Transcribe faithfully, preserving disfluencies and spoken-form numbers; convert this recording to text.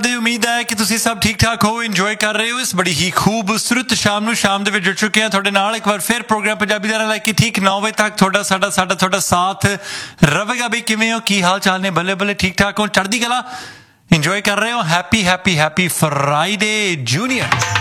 ਉਮੀਦ ਹੈ ਕਿ ਤੁਸੀਂ ਸਭ ਠੀਕ ਠਾਕ ਹੋ, ਇੰਜੋਏ ਕਰ ਰਹੇ ਹੋ ਇਸ ਬੜੀ ਹੀ ਖੂਬਸੂਰਤ ਸ਼ਾਮ ਨੂੰ। ਸ਼ਾਮ ਦੇ ਵਿੱਚ ਜੁੜ ਚੁੱਕੇ ਹਾਂ ਤੁਹਾਡੇ ਨਾਲ ਇੱਕ ਵਾਰ ਫਿਰ ਪ੍ਰੋਗਰਾਮ ਪੰਜਾਬੀ ਦਾ ਲੈ ਕੇ ਠੀਕ ਨੌ ਵਜੇ ਤੱਕ ਤੁਹਾਡਾ ਸਾਡਾ ਸਾਡਾ ਤੁਹਾਡਾ ਸਾਥ ਰਹੇਗਾ। ਵੀ ਕਿਵੇਂ ਹੋ, ਕੀ ਹਾਲ ਚਾਲ ਨੇ? ਬੱਲੇ ਬੱਲੇ, ਠੀਕ ਠਾਕ ਹੋ, ਚੜ੍ਹਦੀ ਕਲਾ, ਇੰਜੋਏ ਕਰ ਰਹੇ ਹੋ। Happy happy happy Friday junior.